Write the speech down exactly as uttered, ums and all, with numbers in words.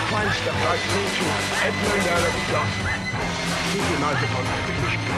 feinster Preis zu Edmund Alexander. Tut mir leid, Mann, ich nicht